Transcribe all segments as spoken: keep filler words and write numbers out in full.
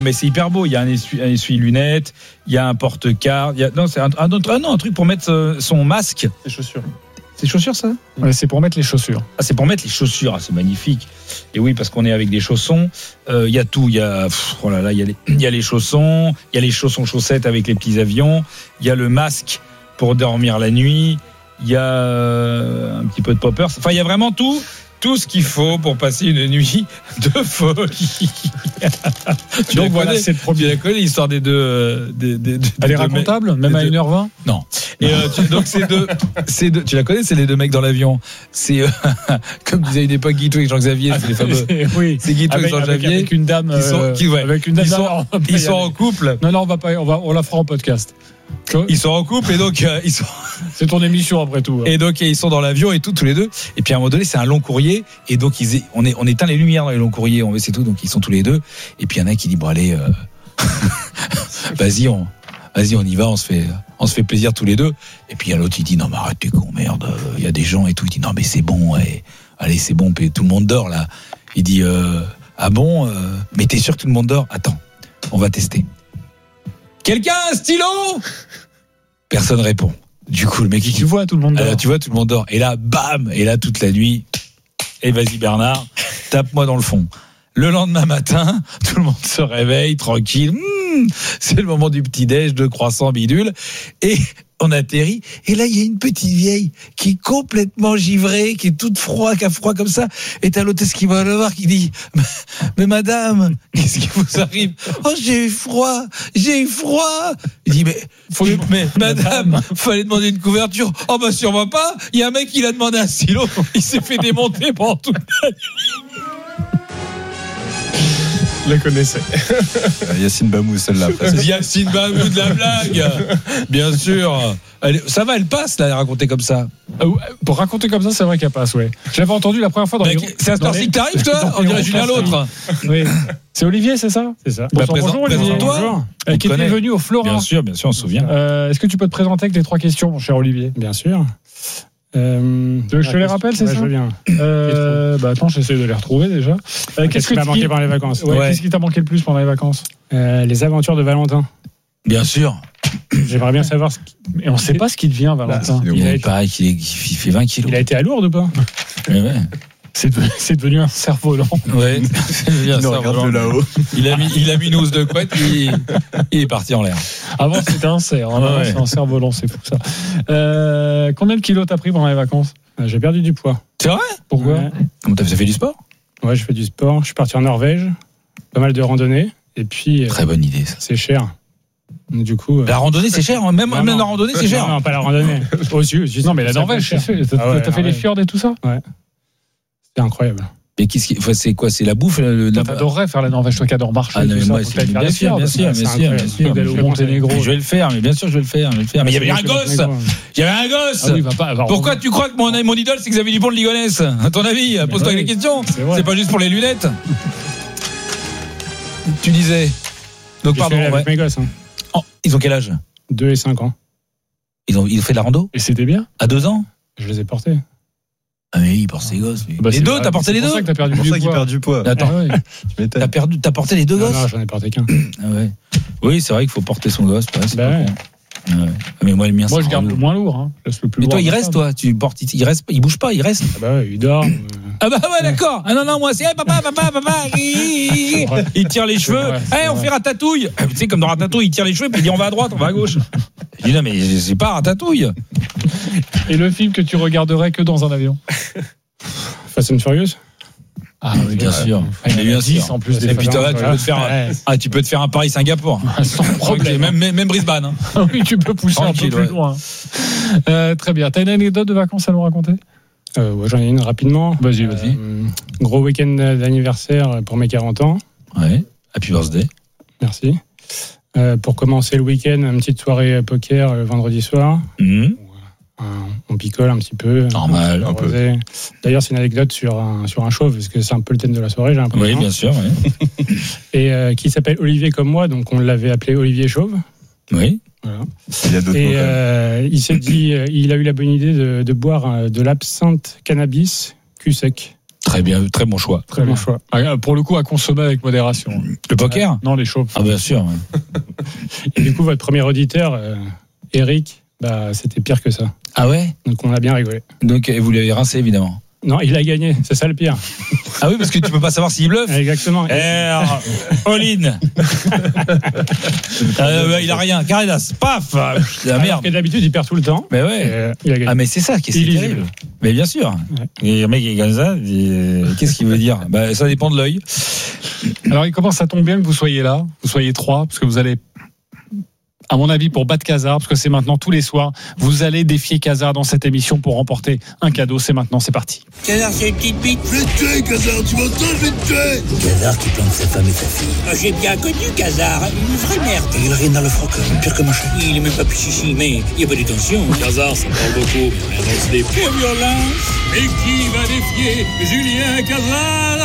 Mais c'est hyper beau. Il y a un essuie, un essuie-lunettes, il y a un porte-carte. Il y a... Non, c'est un, un, autre, ah non, un truc pour mettre euh, son masque. Les chaussures. C'est chaussures, ça ? Ouais, c'est pour mettre les chaussures. Ah, c'est pour mettre les chaussures. Ah, c'est magnifique. Et oui, parce qu'on est avec des chaussons. Il euh, y a tout. Il y a, pff, oh là là, il y a les, il y a les chaussons. Il y a les chaussons chaussettes avec les petits avions. Il y a le masque pour dormir la nuit. Il y a euh, un petit peu de poppers. Enfin, il y a vraiment tout. Tout ce qu'il faut pour passer une nuit de folie. tu Donc voilà, connais, c'est le premier. Tu la connais, l'histoire des deux. Euh, des, des, des, Elle est deux racontable, mecs, même à deux... une heure vingt ? Non. Et euh, tu, donc c'est deux, c'est deux. Tu la connais, c'est les deux mecs dans l'avion. C'est euh, comme disait à une époque Guito et Jean-Xavier, c'est les fameux. Oui. C'est Guito et Jean-Xavier. Avec une dame. Qui sont, qui, ouais. Avec une dame. Ils sont, non, ils sont en couple. Non, non, on va pas. On va, on la fera en podcast. Ils sont en couple et donc euh, ils sont. C'est ton émission après tout. Hein. Et donc ils sont dans l'avion et tout tous les deux. Et puis à un moment donné c'est un long courrier et donc ils on est on éteint les lumières dans les longs courriers. On c'est tout donc ils sont tous les deux. Et puis il y en a qui dit bon allez, euh... vas-y on vas-y on y va on se fait on se fait plaisir tous les deux. Et puis il y a l'autre il dit non mais arrête t'es con merde. Il y a des gens et tout. Il dit non mais c'est bon ouais. Allez c'est bon tout le monde dort là. Il dit euh... ah bon euh... mais t'es sûr que tout le monde dort? Attends on va tester. Quelqu'un a un stylo? Personne répond. Du coup, le mec, tu vois, tout le monde dort. Alors, tu vois, tout le monde dort. Et là, bam! Et là, toute la nuit. Et vas-y, Bernard, tape-moi dans le fond. Le lendemain matin, tout le monde se réveille, tranquille. Mmh, c'est le moment du petit-déj, de croissant bidule. Et on atterrit. Et là, il y a une petite vieille qui est complètement givrée, qui est toute froide, qui a froid comme ça. Et t'as l'hôtesse qui va le voir, qui dit, mais madame, qu'est-ce qui vous arrive? Oh, j'ai eu froid, j'ai eu froid. Il dit, mais, faut, mais madame, fallait demander une couverture. Oh, bah, sûrement pas. Il y a un mec qui l'a demandé un stylo. Il s'est fait démonter pendant toute la nuit. Je la connaissais. Yacine Bamou, celle-là. Yacine Bamou de la blague. Bien sûr. Elle, ça va, elle passe, là, à raconter comme ça. Euh, pour raconter comme ça, c'est vrai qu'elle passe, ouais. Je l'avais entendu la première fois dans bah, les. C'est un Star-Ci que t'arrives, toi? On dirait Julien l'autre. Oui. C'est Olivier, c'est ça? C'est ça. Bonsoir, bah, présent, bonjour, Olivier. Toi euh, qui était venu au Florin. Bien sûr, bien sûr, on se souvient. Euh, est-ce que tu peux te présenter avec les trois questions, mon cher Olivier? Bien sûr. Euh, tu veux que je te les rappelle, c'est ouais, ça? Je veux bien. Euh, bah attends, j'essaie de les retrouver déjà. Euh, qu'est-ce qui t'a manqué pendant les vacances? Ouais, ouais. Qu'est-ce qui t'a manqué le plus pendant les vacances? euh, Les aventures de Valentin. Bien sûr. J'aimerais bien savoir. Ce qui... Et on ne sait pas ce qui devient, Valentin. Bah, il, il, a été... pareil, il, est... il fait vingt kilos. Il a été à Lourdes ou pas? Ouais, ouais. C'est, de... c'est devenu un cerf-volant. Ouais, c'est devenu un cerf-volant. De là-haut. Il a mis, il a mis une housse de couette, puis il est parti en l'air. Avant, c'était un cerf. Hein. Ouais, ouais. C'est un cerf-volant, c'est fou ça. Euh, combien de kilos t'as pris pendant les vacances? J'ai perdu du poids. C'est vrai? Pourquoi? Ouais. Comment t'as fait du sport? Ouais, je fais du sport. Je suis parti en Norvège. Pas mal de randonnées. Et puis. Très bonne idée, ça. C'est cher. Donc, du coup. La randonnée, c'est cher. Même, non, même non. la randonnée, c'est cher. Non, non, pas la randonnée. Aussi, aussi, non, mais la Norvège, c'est cher. T'as, ah ouais, t'as fait les fjords et tout ça? Ouais. C'était incroyable. Mais qu'est-ce qui, enfin, c'est quoi? C'est la bouffe? Le, non, t'adorerais faire la Norvège, toi qui adore marcher. Ah, non, mais tout moi, ça, c'est, bien, sûr, bien sûr, bien sûr, bien sûr. D'aller au Monténégro. Je vais le faire, mais bien sûr, je vais le faire. Je vais le faire. Mais il y avait un gosse! Il y avait un gosse! Ah oui, va pas, va Pourquoi tu crois que mon, mon idole, c'est Xavier Dupont de Ligonnès? À ton avis? Pose-toi ouais, les questions. C'est, c'est pas juste pour les lunettes. Tu disais. Donc, J'ai pardon. fait avec Ouais. mes gosses. Hein. Oh, ils ont quel âge? deux et cinq ans. Ils ont, ils ont fait de la rando? Et c'était bien? À deux ans? Je les ai portés. Ah, mais il porte ses gosses. Bah, les deux, vrai, t'as porté les deux? C'est pour ça que t'as perdu C'est pour du ça qu'il poids. perd du poids. Attends, Ah ouais. Tu m'étonnes. t'as perdu, t'as porté les deux Non, gosses? non, j'en ai porté qu'un. Ah ouais. Oui, c'est vrai qu'il faut porter son gosse. Ouais, c'est Bah pas ouais. con. Ah ouais. Mais moi, le mien, Moi, c'est je garde lourd. le moins lourd. Hein. Je laisse le plus Mais toi, lourd il à ma reste, femme. toi. Tu portes, il reste, il bouge pas, il reste. Ah bah ouais, il dort. euh, Ah bah ouais, d'accord. Ah non, non, moi, c'est hey, papa, papa, papa. Il tire les cheveux. vrai, c'est Hey, on vrai. fait ratatouille. Tu sais, comme dans Ratatouille, il tire les cheveux, puis il dit on va à droite, on va à gauche. Je dis non, mais c'est pas Ratatouille. Et le film que tu regarderais que dans un avion? Fast and Furious. Ah oui, Bien sûr. Mais bien dix sûr. en plus des Et puis toi, phalanges, tu ouais. peux te faire, Ouais. ah, tu peux te faire un Paris-Singapour. Sans problème. Même, même, même Brisbane. Hein. Oui, tu peux pousser Tranquille, un peu plus ouais. loin. Euh, très bien. T'as une anecdote de vacances à nous raconter? Euh, ouais, j'en ai une rapidement. Vas-y, vas-y. Euh, gros week-end d'anniversaire pour mes quarante ans. Ouais. Happy birthday. Merci. Euh, pour commencer le week-end, une petite soirée poker le vendredi soir. Mmh. Euh, on picole un petit peu. Normal, un peu. Rosé. D'ailleurs, c'est une anecdote sur un, sur un chauve, parce que c'est un peu le thème de la soirée, j'ai l'impression. Oui, bien sûr. Ouais. Et euh, qui s'appelle Olivier comme moi, donc on l'avait appelé Olivier Chauve. Oui. Voilà. Il y a d'autres Et mots, quand même. euh, il s'est dit, euh, il a eu la bonne idée de, de boire euh, de l'absinthe cannabis cul sec. Très bien, très bon choix. Très bon choix. Ah, pour le coup, à consommer avec modération. Le poker ? Euh, Non, les chauves. Ah bien sûr. Et du coup, votre premier auditeur, euh, Eric, bah, c'était pire que ça. Ah ouais ? Donc on a bien rigolé. Donc vous l'avez rincé évidemment. Non, il a gagné, c'est ça le pire. Ah oui, parce que tu peux pas savoir s'il bluffe. Exactement. Eh, all-in. euh, bah, il a rien. Carredas, paf. La Alors merde. que d'habitude, il perd tout le temps. Mais ouais. Euh, il a gagné. Ah mais c'est ça qui est Il est terrible. Mais bien sûr. Ouais. Et le mec est comme ça. il dit, Qu'est-ce qu'il veut dire ? Bah ça dépend de l'œil. Alors, il commence à tomber bien que vous soyez là, vous soyez trois, parce que vous allez, à mon avis, pour battre Casar, parce que c'est maintenant tous les soirs, vous allez défier Casar dans cette émission pour remporter un cadeau. C'est maintenant, c'est parti. Casar, c'est une petite bite. Je vais te tuer, Casar, tu m'entends, je vais te tuer. Casar qui plante sa femme et sa fille. Ah, j'ai bien connu Casar, une vraie merde. Et il a rien dans le froc, pire que machin. Il est même pas plus chichi, mais il n'y a pas de tension. Casar, ça parle beaucoup, mais on avance des Pour violence. Et qui va défier Julien Casar?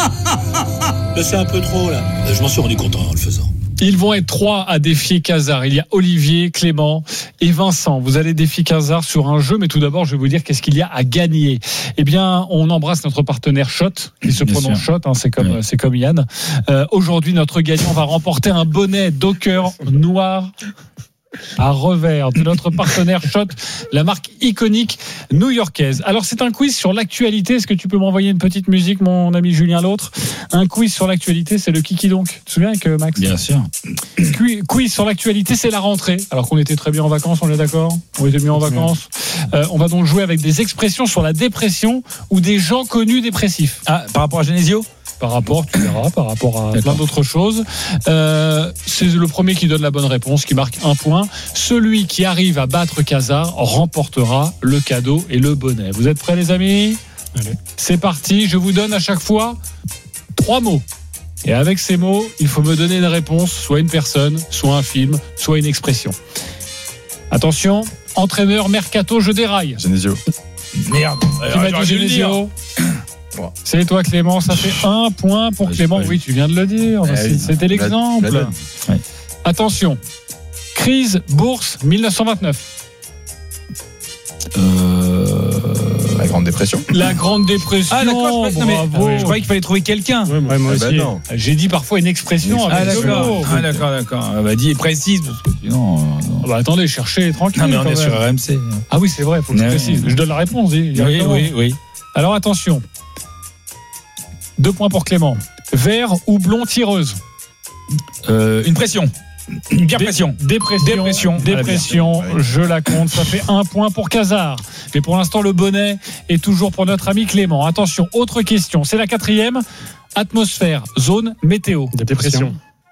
Là, c'est un peu trop, là. Je m'en suis rendu compte en le faisant. Ils vont être trois à défier Casar. Il y a Olivier, Clément et Vincent. Vous allez défier Casar sur un jeu, mais tout d'abord, je vais vous dire qu'est-ce qu'il y a à gagner. Eh bien, on embrasse notre partenaire Shot, qui se Bien prononce sûr. Shot, hein, c'est comme, Oui. c'est comme Yann. Euh, aujourd'hui, notre gagnant va remporter un bonnet Docker noir à revers de notre partenaire Shot, la marque iconique new-yorkaise. Alors c'est un quiz sur l'actualité. Est-ce que tu peux m'envoyer une petite musique, mon ami Julien l'autre? Un quiz sur l'actualité, c'est le Kiki donc. Tu te souviens avec euh, Max? Bien sûr. Qui- Quiz sur l'actualité, c'est la rentrée. Alors qu'on était très bien en vacances, on est d'accord? On était bien en vacances. Euh, on va donc jouer avec des expressions sur la dépression ou des gens connus dépressifs. Ah, par rapport à Genesio ? Par rapport, tu verras, par rapport à D'accord. plein d'autres choses. Euh, c'est le premier qui donne la bonne réponse, qui marque un point. Celui qui arrive à battre Casar remportera le cadeau et le bonnet. Vous êtes prêts, les amis? Allez. C'est parti. Je vous donne à chaque fois trois mots. Et avec ces mots, il faut me donner une réponse, soit une personne, soit un film, soit une expression. Attention, entraîneur, mercato, je déraille. Genesio. Merde. Qui m'a dit Genesio? C'est toi, Clément. Ça fait un point pour Ouais, Clément. j'ai pas Oui, tu viens de le dire. Eh C'est- oui. C'était La- l'exemple. la donne. Ouais. Attention. Crise bourse mille neuf cent vingt-neuf. Euh... La Grande Dépression. La Grande Dépression. Ah d'accord, je, non, mais, bravo. je croyais qu'il fallait trouver quelqu'un. Ouais, moi, moi Ah bah aussi. non. J'ai dit parfois une expression Ah avec deux d'accord, mots. ah, d'accord, d'accord. Ah, bah, dis précise parce que sinon. euh, non. Ah bah, attendez, cherchez tranquille. Non mais on quand est même. sur R M C. Ah oui, c'est vrai, faut que je Ouais, précise. ouais. Je donne la réponse. dis, Oui, directement. oui, oui. Alors attention. Deux points pour Clément. Vert ou blond tireuse. Euh, une pression. Une bière Dé- pression. Dépression. Dépression. Dépression. Ah, la bière. Je la compte. Ça fait un point pour Casar. Mais pour l'instant, le bonnet est toujours pour notre ami Clément. Attention, autre question. C'est la quatrième. Atmosphère, zone, météo. Dépression.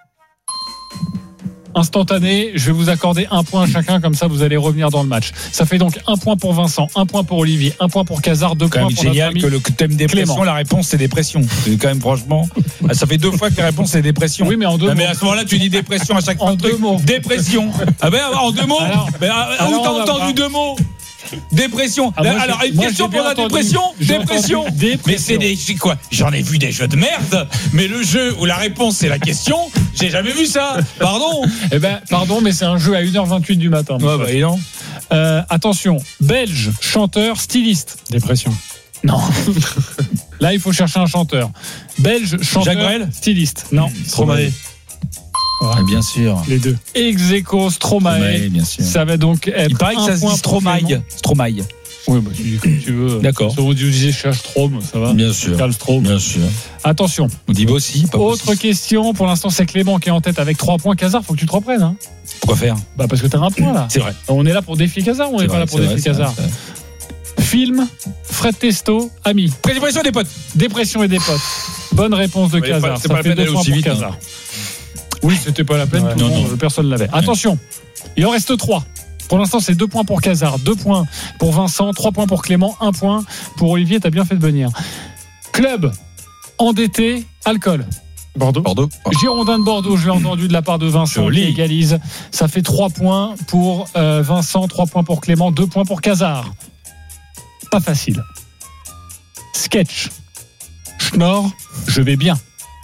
Instantané, je vais vous accorder un point à chacun, comme ça vous allez revenir dans le match. Ça fait donc un point pour Vincent, un point pour Olivier, un point pour Casar, deux Quand points même pour notre génial ami. que le thème dépression, Clément. la réponse c'est dépression. C'est quand même franchement. ah, Ça fait deux fois que la réponse c'est dépression. Oui, mais en deux Ah, mots. mais à ce moment-là, tu dis dépression à chaque En fois. deux truc. mots. Dépression. Ah ben en deux mots. Alors- mais, ah, ah, alors où t'as on va entendu voir. deux mots? Dépression. Ah, moi, j'ai- Alors une moi, question j'ai pour bien la entendu. dépression. J'ai Dépression. entendu dépression. Mais c'est des c'est quoi? J'en ai vu des jeux de merde. Mais le jeu où la réponse c'est la question, j'ai jamais vu ça. Pardon. Eh ben, pardon, mais c'est un jeu à une heure vingt-huit du matin. Ouais, bah, et non. Euh, attention, belge, chanteur, styliste. Dépression. Non. Là, il faut chercher un chanteur. Belge, chanteur, Jacques Brel styliste. Non. Stromae. Ah, bien sûr. Les deux. Ex aequo, Stromae. Stromae, bien sûr. Ça va donc être Il paraît que un ça se point dit pour Clément. Stromae. Stromae. Oui, bah, tu dis comme tu veux. D'accord. Si vous disiez Strom, ça va. Bien sûr. Karl Strom. Bien sûr. Attention. On dit aussi. Pas Autre possible. question. Pour l'instant, c'est Clément qui est en tête avec trois points. Casar, faut que tu te reprennes. Hein. Pourquoi faire? Bah, parce que t'as un point là. C'est vrai. On est là pour défier Casar ou on C'est n'est pas vrai, là pour c'est défier vrai, Casar? c'est vrai, Film, Fred Testo, ami. Prédiction des potes. Dépression et des potes. Bonne réponse de Ouais, Casar. pas- c'est Ça pas la fait peine deux d'aller points aussi pour vite, Casar. Oui, c'était pas la peine. Ouais, tout le non, monde, non. personne ne l'avait. Attention, il en reste trois. Pour l'instant, c'est deux points pour Casar, deux points pour Vincent, trois points pour Clément, un point pour Olivier. T'as bien fait de venir. Club, endetté, alcool. Bordeaux. Bordeaux. Girondin de Bordeaux, je l'ai entendu de la part de Vincent Joli. qui égalise. Ça fait trois points pour euh, Vincent, trois points pour Clément, deux points pour Casar. Pas facile. Sketch. Schnorr, je vais bien.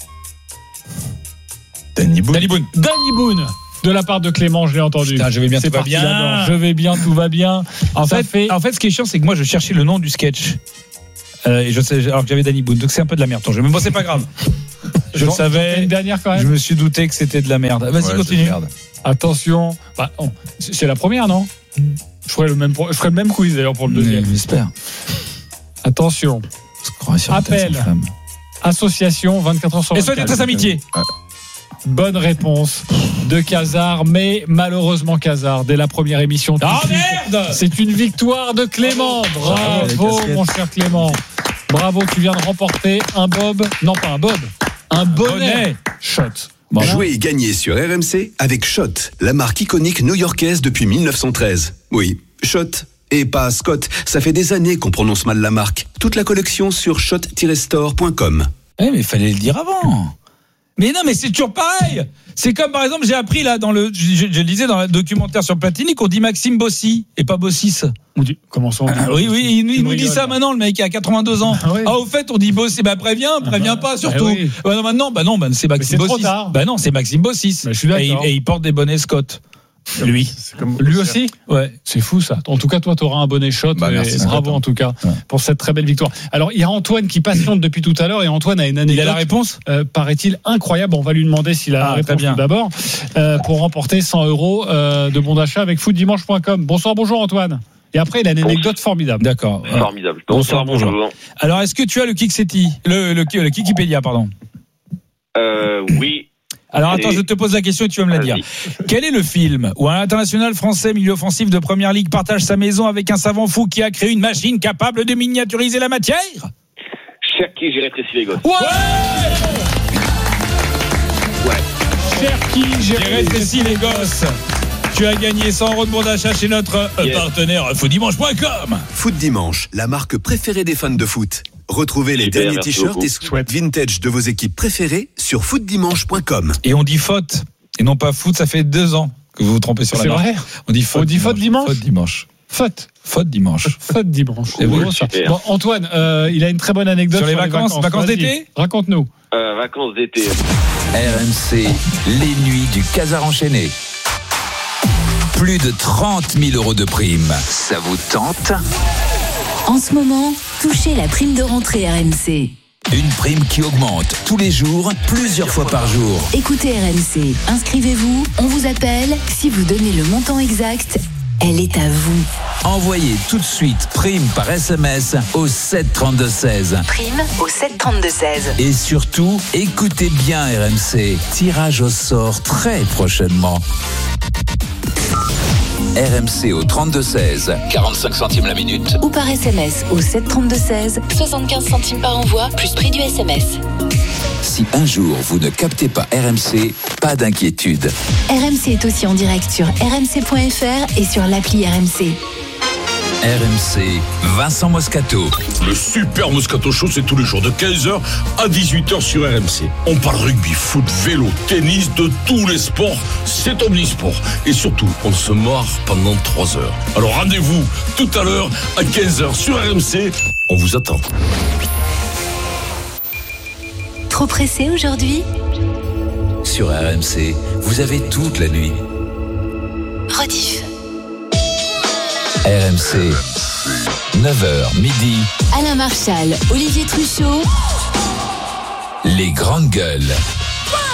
Danny Boone. Danny Boone. Danny Boone, de la part de Clément, je l'ai entendu. Putain, je vais bien, C'est tout va parti bien. d'abord. Je vais bien, tout va bien. En Ça fait, fait- en fait, ce qui est chiant, c'est que moi, je cherchais le nom du sketch. Euh, et je sais, alors que j'avais Danny Boone, donc c'est un peu de la merde ton jeu. Mais bon, c'est pas grave. Je le savais. Une dernière quand Je même. me suis douté que c'était de la merde. Vas-y, Ouais, continue. c'est merde. Attention. Bah, oh, c'est c'est la première, non? Je ferai le même, je ferai le même quiz d'ailleurs pour le deuxième. J'espère. Attention. Appel. Association vingt-quatre heures sur Et vingt-quatre. soyez très amitié. Bonne réponse de Casar, mais malheureusement Casar, dès la première émission. Ah tout de suite, merde. c'est une victoire de Clément. Bravo, mon cher Clément. Bravo, tu viens de remporter un bob. Non, pas un bob. Un bonnet. Bonnet. Shot. Bon, Jouez et gagnez sur R M C avec Shot, la marque iconique new-yorkaise depuis dix-neuf cent treize. Oui, Shot. Et pas Scott. Ça fait des années qu'on prononce mal la marque. Toute la collection sur shot tiret store point com. Eh, mais il fallait le dire avant. Mais non, mais c'est toujours pareil. C'est comme par exemple, j'ai appris là dans le, je, je lisais dans le documentaire sur Platini qu'on dit Maxime Bossy et pas Bossis. On dit, comment ça on dit Ah, oui, oui, il, il nous dit rigole, ça là. maintenant, le mec qui a quatre-vingt-deux ans. Ah, oui. Ah, au fait, on dit Bossy. Bah, préviens, préviens pas, surtout. oui. Bah, non, maintenant, bah non, bah, c'est Maxime c'est trop Bossis. tard. Bah non, c'est Maxime Bossis. Bah, je suis d'accord. Et, et il porte des bonnets Scott. Lui. Lui aussi. Ouais. C'est fou ça. En tout cas, toi, tu auras un bonnet shot. Bah, et merci, bravo Scott. en tout cas Ouais. pour cette très belle victoire. Alors, il y a Antoine qui patiente depuis tout à l'heure et Antoine a une anecdote. Il a la réponse euh, paraît-il incroyable. On va lui demander s'il a Ah, la réponse très bien. tout d'abord euh, pour remporter cent euros euh, de bon d'achat avec foot dimanche point com. Bonsoir, bonjour Antoine. Et après, il a une anecdote formidable. D'accord. Formidable. Bonsoir, Bonsoir, bonjour. Alors, est-ce que tu as le Kixeti le, le, le Kikipédia, pardon. Euh, oui. Alors, Allez. attends, je te pose la question et tu vas me la dire. Vas-y. Quel est le film où un international français milieu offensif de première ligue partage sa maison avec un savant fou qui a créé une machine capable de miniaturiser la matière? Cherki, j'ai rétréci les gosses. Ouais! Cherki, J'ai rétréci les gosses. Tu as gagné cent euros de bon d'achat chez notre euh, Yes. partenaire foot dimanche point com. Foot Dimanche, la marque préférée des fans de foot. Retrouvez les Super, derniers merci t-shirts beaucoup. et sweats vintage de vos équipes préférées sur foot dimanche point com. Et on dit faute et non pas foot, ça fait deux ans que vous vous trompez sur la C'est marque. vrai. On dit faute. On dit faute dimanche Faute dimanche. Faute. Faute dimanche. Faute dimanche. C'est beau, beau, ça. super. Bon, Antoine, euh, il a une très bonne anecdote Sur les vacances, vacances Vas-y, d'été Raconte-nous. Euh, vacances d'été. R M C, les nuits du Casar enchaîné. Plus de trente mille euros de prime. Ça vous tente? En ce moment, touchez la prime de rentrée R M C. Une prime qui augmente tous les jours, plusieurs fois par jour. Écoutez R M C, inscrivez-vous, on vous appelle. Si vous donnez le montant exact, elle est à vous. Envoyez tout de suite prime par S M S au sept trente-deux seize. Prime au sept trente-deux seize. Et surtout, écoutez bien R M C. Tirage au sort très prochainement. R M C au trente-deux seize, quarante-cinq centimes la minute. Ou par S M S au sept trente-deux seize, soixante-quinze centimes par envoi, plus prix du S M S. Si un jour vous ne captez pas R M C, pas d'inquiétude. R M C est aussi en direct sur r m c point f r et sur l'appli R M C. R M C, Vincent Moscato. Le Super Moscato Show, c'est tous les jours de quinze heures à dix-huit heures sur R M C. On parle rugby, foot, vélo, tennis, de tous les sports. C'est omnisport. Et surtout, on se marre pendant trois heures. Alors rendez-vous tout à l'heure à quinze heures sur R M C. On vous attend. Trop pressé aujourd'hui? Sur R M C, vous avez toute la nuit. Rediff. R M C, neuf heures midi, Alain Marchal, Olivier Truchot. les grandes gueules.